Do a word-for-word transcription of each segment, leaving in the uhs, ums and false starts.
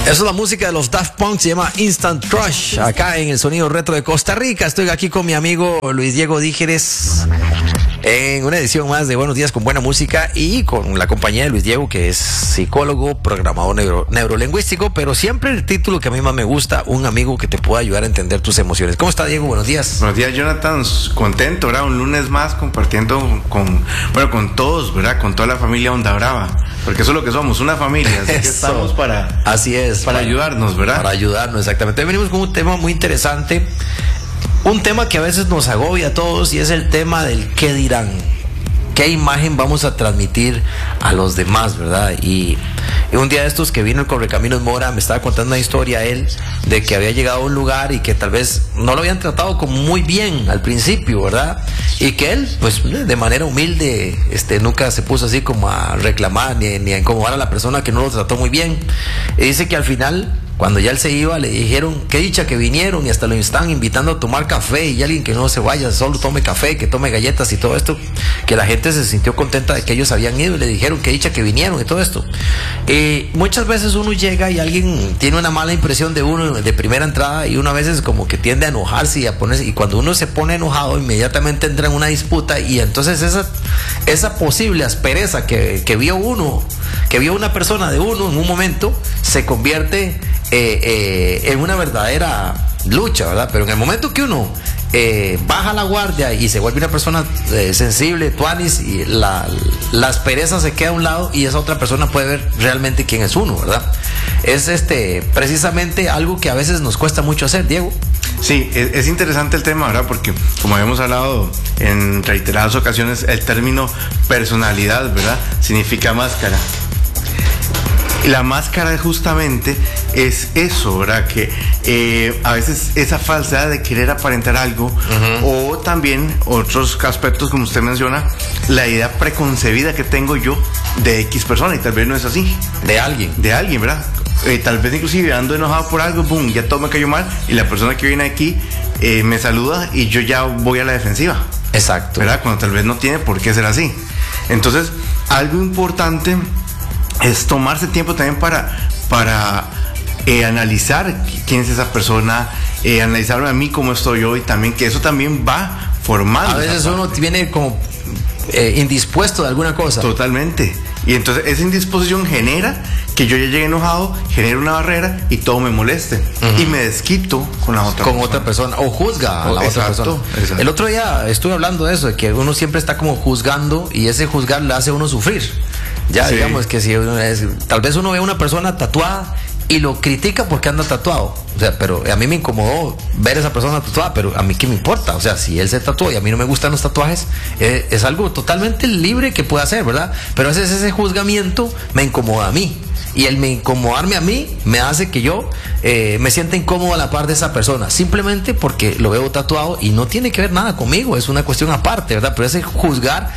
Esa es la música de los Daft Punk, se llama Instant Crush, acá en el Sonido Retro de Costa Rica. Estoy aquí con mi amigo Luis Diego Dígeres en una edición más de Buenos Días con Buena Música y con la compañía de Luis Diego, que es psicólogo, programador neuro, neurolingüístico, pero siempre el título que a mí más me gusta, un amigo que te pueda ayudar a entender tus emociones. ¿Cómo está, Diego? Buenos días. Buenos días, Jonathan. Contento, ¿verdad? Un lunes más compartiendo con, bueno, con todos, ¿verdad? Con toda la familia Onda Brava, porque eso es lo que somos, una familia. Así que estamos para, así es, para, para ayudarnos, ¿verdad? Para ayudarnos, exactamente. Hoy venimos con un tema muy interesante. Un tema que a veces nos agobia a todos y es el tema del qué dirán. ¿Qué imagen vamos a transmitir a los demás, verdad? Y, y un día de estos que vino el Correcaminos Mora, me estaba contando una historia él de que había llegado a un lugar y que tal vez no lo habían tratado como muy bien al principio, ¿verdad? Y que él, pues de manera humilde, este, nunca se puso así como a reclamar ni, ni a incomodar a la persona que no lo trató muy bien. Y dice que al final, cuando ya él se iba, le dijeron, qué dicha que vinieron, y hasta lo están invitando a tomar café, y alguien que no se vaya, solo tome café, que tome galletas y todo esto, que la gente se sintió contenta de que ellos habían ido y le dijeron, qué dicha que vinieron y todo esto. Eh, muchas veces uno llega y alguien tiene una mala impresión de uno de primera entrada, y uno a veces como que tiende a enojarse y a ponerse, y cuando uno se pone enojado, inmediatamente entra en una disputa, y entonces esa, esa posible aspereza que, que vio uno, que vio una persona de uno en un momento, se convierte Eh, eh, en una verdadera lucha, ¿verdad? Pero en el momento que uno eh, baja la guardia y se vuelve una persona eh, sensible, tuanis, y la, la aspereza se queda a un lado y esa otra persona puede ver realmente quién es uno, ¿verdad? Es este precisamente algo que a veces nos cuesta mucho hacer, Diego. Sí, es, es interesante el tema, ¿verdad? Porque como habíamos hablado en reiteradas ocasiones, el término personalidad, ¿verdad? Significa máscara. La máscara justamente es eso, ¿verdad? Que eh, a veces esa falsedad de querer aparentar algo, uh-huh. O también otros aspectos, como usted menciona, la idea preconcebida que tengo yo de X persona, y tal vez no es así. De alguien. De alguien, ¿verdad? Eh, tal vez inclusive ando enojado por algo, boom, ya todo me cayó mal, y la persona que viene aquí eh, me saluda y yo ya voy a la defensiva. Exacto. ¿Verdad? Cuando tal vez no tiene por qué ser así. Entonces, algo importante es tomarse tiempo también para, para eh, analizar quién es esa persona, eh, analizarme a mí cómo estoy hoy también, que eso también va formando. A veces uno viene como eh, indispuesto de alguna cosa. Totalmente. Y entonces esa indisposición genera que yo ya llegue enojado, genera una barrera y todo me moleste. Uh-huh. Y me desquito con la otra con persona. otra persona. O juzga a la exacto, otra persona. Exacto. El otro día estuve hablando de eso, de que uno siempre está como juzgando y ese juzgar le hace a uno sufrir. Ya, sí. Digamos que si uno es, tal vez uno ve a una persona tatuada y lo critica porque anda tatuado. O sea, pero a mí me incomodó ver a esa persona tatuada, pero a mí qué me importa. O sea, si él se tatuó y a mí no me gustan los tatuajes, eh, es algo totalmente libre que puede hacer, ¿verdad? Pero a veces ese juzgamiento me incomoda a mí. Y el me incomodarme a mí me hace que yo eh, me sienta incómodo a la par de esa persona, simplemente porque lo veo tatuado y no tiene que ver nada conmigo, es una cuestión aparte, ¿verdad? Pero ese juzgar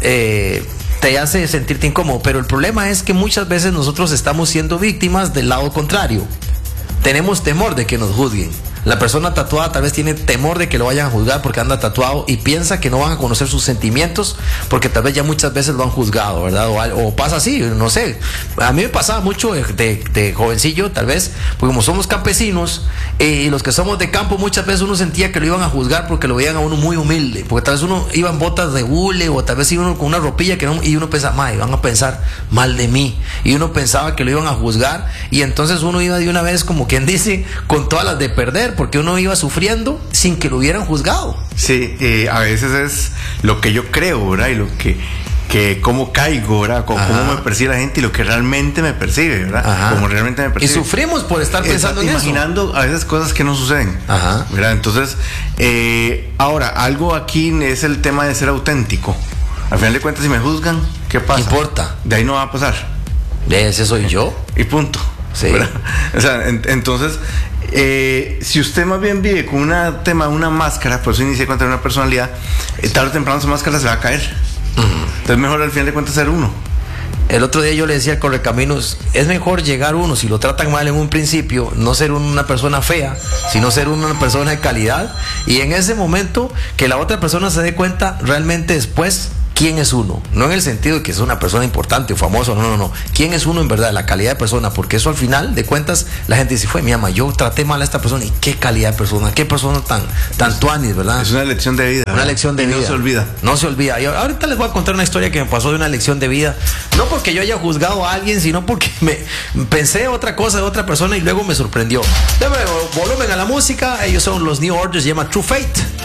eh, te hace sentirte incómodo. Pero el problema es que muchas veces nosotros estamos siendo víctimas del lado contrario. Tenemos temor de que nos juzguen. La persona tatuada tal vez tiene temor de que lo vayan a juzgar porque anda tatuado y piensa que no van a conocer sus sentimientos porque tal vez ya muchas veces lo han juzgado, ¿verdad? O, o pasa así, no sé. A mí me pasaba mucho de, de, de jovencillo, tal vez, porque como somos campesinos eh, y los que somos de campo, muchas veces uno sentía que lo iban a juzgar porque lo veían a uno muy humilde, porque tal vez uno iba en botas de hule o tal vez iba uno con una ropilla que no, y uno pensaba, mae, van a pensar mal de mí, y uno pensaba que lo iban a juzgar, y entonces uno iba de una vez, como quien dice, con todas las de perder, porque uno iba sufriendo sin que lo hubieran juzgado. Sí, eh, a veces es lo que yo creo, ¿verdad? Y lo que, que cómo caigo, ¿verdad? Cómo, cómo me percibe la gente y lo que realmente me percibe, ¿verdad? Ajá. Como realmente me percibe. Y sufrimos por estar pensando Está en imaginando eso. a veces cosas que no suceden. Ajá. ¿Verdad? Entonces, eh, ahora, algo aquí es el tema de ser auténtico. Al final de cuentas, si me juzgan, ¿qué pasa? No importa. De ahí no va a pasar. De ese soy yo. Y punto. Sí. ¿Verdad? O sea, en, entonces, eh, si usted más bien vive con una tema, una máscara, por eso inicié con tener una personalidad, eh, tarde o temprano esa máscara se va a caer. Uh-huh. Entonces, mejor al final de cuentas ser uno. El otro día yo le decía al Correcaminos, es mejor llegar uno, si lo tratan mal en un principio, no ser una persona fea, sino ser una persona de calidad, y en ese momento que la otra persona se dé cuenta realmente después quién es uno, no en el sentido de que es una persona importante o famosa, no, no, no, quién es uno en verdad, la calidad de persona, porque eso al final de cuentas la gente dice, fue mi ama, yo traté mal a esta persona, y qué calidad de persona, qué persona tan, tan tuanis, ¿verdad? Es una lección de vida. Una ¿verdad? lección de y vida. No se olvida. No se olvida. Y ahorita les voy a contar una historia que me pasó de una lección de vida, no porque yo haya juzgado a alguien, sino porque me pensé otra cosa de otra persona y luego me sorprendió. Deme volumen a la música, ellos son los New Order, se llama True Fate.